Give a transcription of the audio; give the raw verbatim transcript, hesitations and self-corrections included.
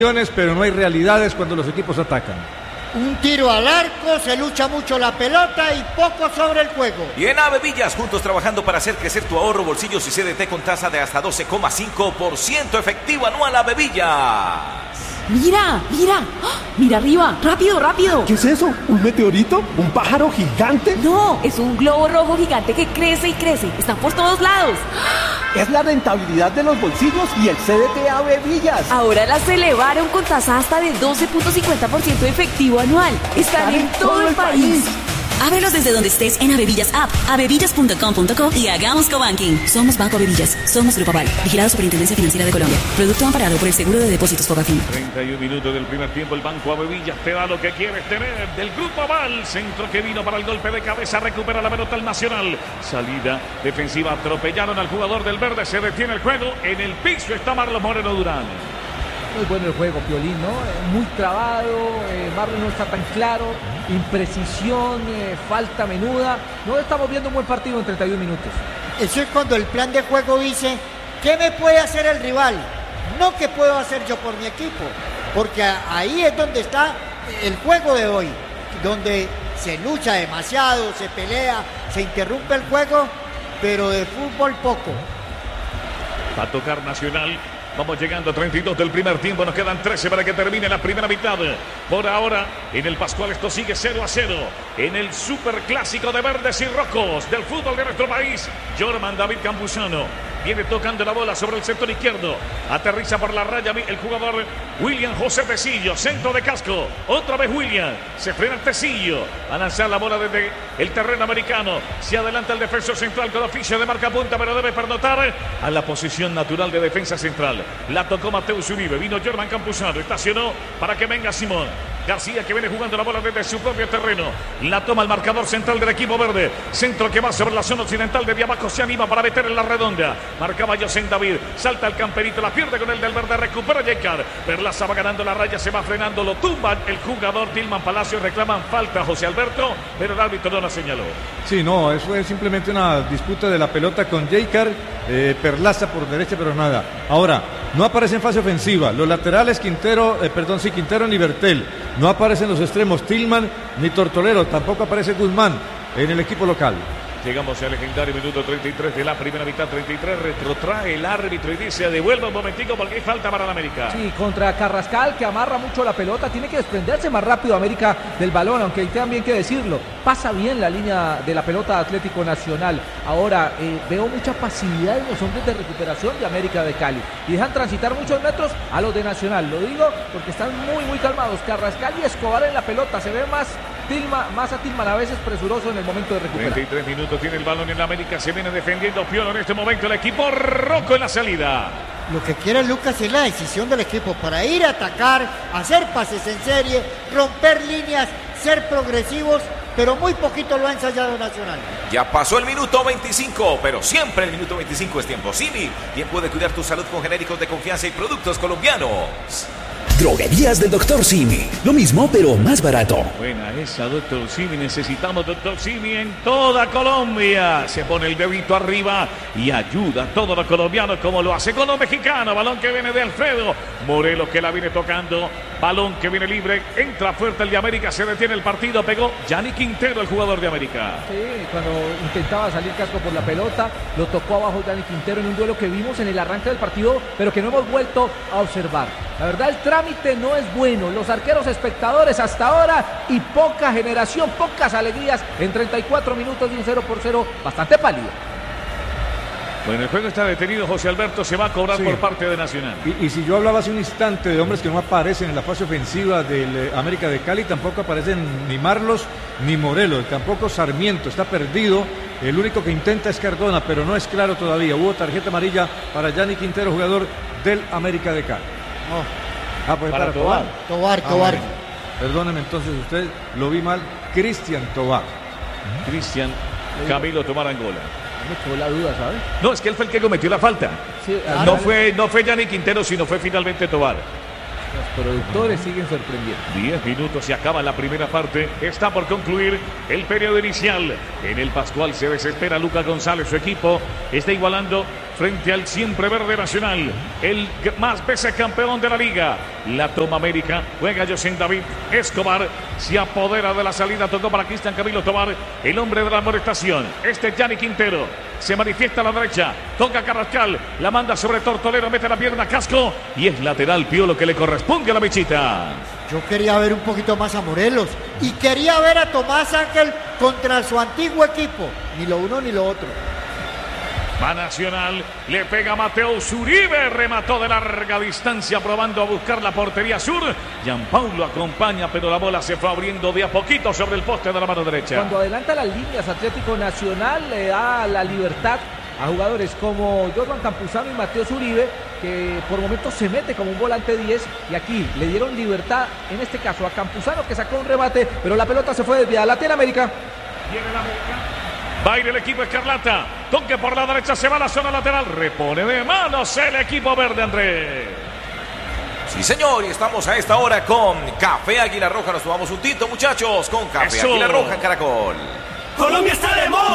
Pero no hay realidades cuando los equipos atacan. Un tiro al arco, se lucha mucho la pelota y poco sobre el juego. Y en Avevillas, juntos trabajando para hacer crecer tu ahorro, bolsillos y C D T con tasa de hasta doce coma cinco por ciento efectivo anual. Avevillas. ¡Mira! ¡Mira! ¡Oh! ¡Mira arriba! ¡Rápido, rápido! ¿Qué es eso? ¿Un meteorito? ¿Un pájaro gigante? No, es un globo rojo gigante que crece y crece. Están por todos lados. Es la rentabilidad de los bolsillos y el C D T Avevillas. Ahora las elevaron con tasa hasta de doce punto cincuenta por ciento efectivo anual. Están, Están en, en todo, todo el país. país. Ábrelos desde donde estés en Avevillas App, avevillas punto com punto co y hagamos cobanking. Somos Banco Avevillas, somos Grupo Aval, vigilado Superintendencia Financiera de Colombia. Producto amparado por el Seguro de Depósitos Fogafín. treinta y un minutos del primer tiempo, el Banco Avevillas te da lo que quieres tener. Del Grupo Aval, centro que vino para el golpe de cabeza, recupera la pelota el Nacional. Salida defensiva, atropellaron al jugador del verde, se detiene el juego. En el piso está Marlon Moreno Durán. Muy bueno el juego, Piolín, ¿no? Eh, muy trabado, eh, Marlon no está tan claro, imprecisión, eh, falta menuda. No estamos viendo un buen partido en treinta y un minutos. Eso es cuando el plan de juego dice, ¿qué me puede hacer el rival? No qué puedo hacer yo por mi equipo. Porque ahí es donde está el juego de hoy, donde se lucha demasiado, se pelea, se interrumpe el juego, pero de fútbol poco. Va a tocar Nacional. Vamos llegando a treinta y dos del primer tiempo. Nos quedan trece para que termine la primera mitad. Por ahora, en el Pascual esto sigue cero a cero. En el superclásico de verdes y rojos del fútbol de nuestro país, Jorman David Campuzano viene tocando la bola sobre el sector izquierdo. Aterriza por la raya el jugador William José Tecillo. Centro de casco. Otra vez William. Se frena Tecillo. A lanzar la bola desde el terreno americano. Se adelanta el defensor central con oficio de marca punta, pero debe pernotar a la posición natural de defensa central. La tocó Mateus Uribe. Vino Jorman Campuzano. Estacionó para que venga Simón García, que viene jugando la bola desde su propio terreno. La toma el marcador central del equipo verde. Centro que va sobre la zona occidental. Desde abajo se anima para meter en la redonda. Marcaba José David. Salta el camperito. La pierde con el del verde. Recupera Yecar. Perlaza va ganando la raya. Se va frenando. Lo tumba el jugador Tilman Palacios. Reclaman falta José Alberto, pero el árbitro no la señaló. Sí, no, eso es simplemente una disputa de la pelota con Yecar. Eh, Perlaza por derecha, pero nada. Ahora, no aparece en fase ofensiva. Los laterales Quintero, eh, perdón, sí, Quintero ni Bertel. No aparecen los extremos Tillman ni Tortolero. Tampoco aparece Guzmán en el equipo local. Llegamos al legendario minuto treinta y tres de la primera mitad. Treinta y tres, retrotrae el árbitro y dice: devuelva un momentico porque hay falta para la América. Sí, contra Carrascal, que amarra mucho la pelota. Tiene que desprenderse más rápido América del balón, aunque hay también que decirlo, pasa bien la línea de la pelota Atlético Nacional. Ahora eh, veo mucha pasividad en los hombres de recuperación de América de Cali y dejan transitar muchos metros a los de Nacional. Lo digo porque están muy muy calmados Carrascal y Escobar en la pelota. Se ve más Tilma, más a Tilman a veces presuroso en el momento de recuperar. treinta y tres minutos tiene el balón en América. Se viene defendiendo Piolo en este momento el equipo rojo en la salida. Lo que quiere Lucas es la decisión del equipo para ir a atacar, hacer pases en serie, romper líneas, ser progresivos, pero muy poquito lo ha ensayado Nacional. Ya pasó el minuto veinticinco, pero siempre el minuto veinticinco es tiempo. Simi, bien puede cuidar tu salud con genéricos de confianza y productos colombianos. Droguerías del doctor Simi. Lo mismo, pero más barato. Buena esa, doctor Simi. Necesitamos doctor Simi en toda Colombia. Se pone el dedito arriba y ayuda a todos los colombianos como lo hace con los mexicanos. Balón que viene de Alfredo Morelos, que la viene tocando. Balón que viene libre. Entra fuerte el de América. Se detiene el partido. Pegó Gianni Quintero, el jugador de América. Sí, cuando intentaba salir casco por la pelota, lo tocó abajo Gianni Quintero en un duelo que vimos en el arranque del partido, pero que no hemos vuelto a observar. La verdad, el trámite no es bueno. Los arqueros espectadores hasta ahora y poca generación, pocas alegrías en treinta y cuatro minutos de un cero por cero bastante pálido. Bueno, el juego está detenido. José Alberto se va a cobrar sí. por parte de Nacional. Y, y si yo hablaba hace un instante de hombres que no aparecen en la fase ofensiva del eh, América de Cali, tampoco aparecen ni Marlos ni Morelos, tampoco Sarmiento, está perdido. El único que intenta es Cardona, pero no es claro todavía. Hubo tarjeta amarilla para Gianni Quintero, jugador del América de Cali. Oh. Ah, pues para, para Tobar. Tobar, ah, Tobar. Bueno. Perdóneme entonces, usted lo vi mal. Cristian Tobar. Cristian Camilo Tobar Angola. Me quedó la duda, ¿sabes? No, es que él fue el que cometió la falta. Sí, no, fue, no fue Gianni Quintero, sino fue finalmente Tobar. Los productores siguen sorprendiendo. Diez minutos, se acaba la primera parte. Está por concluir el periodo inicial. En el Pascual se desespera Lucas González. Su equipo está igualando frente al siempre verde Nacional, el más veces campeón de la liga. La toma América, juega José David Escobar, se apodera de la salida, tocó para Cristian Camilo Tobar, el hombre de la amonestación. Este es Gianni Quintero, se manifiesta a la derecha, toca Carrascal, la manda sobre Tortolero, mete la pierna Casco y es lateral Piolo que le corresponde a la Mechita. Yo quería ver un poquito más a Morelos y quería ver a Tomás Ángel contra su antiguo equipo, ni lo uno ni lo otro. Va Nacional, le pega Mateo Zuribe, remató de larga distancia probando a buscar la portería sur. Gianpaulo acompaña, pero la bola se fue abriendo de a poquito sobre el poste de la mano derecha. Cuando adelanta las líneas, Atlético Nacional le da la libertad a jugadores como Jordan Campuzano y Mateo Zuribe, que por momentos se mete como un volante diez, y aquí le dieron libertad, en este caso a Campuzano, que sacó un remate, pero la pelota se fue desviada. La tiene América. Viene la América. Va a ir el equipo Escarlata. Toque por la derecha, se va a la zona lateral. Repone de manos el equipo verde, Andrés. Sí, señor, y estamos a esta hora con Café Águila Roja. Nos tomamos un tinto, muchachos, con Café Eso. Águila Roja en Caracol. Colombia está de moda.